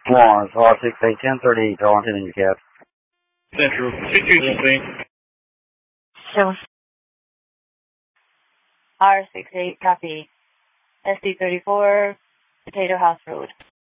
Lawrence, R68, 1038, Darlington, in your cab. Central, 2216. Show. R68, copy. SD34, Potato House Road.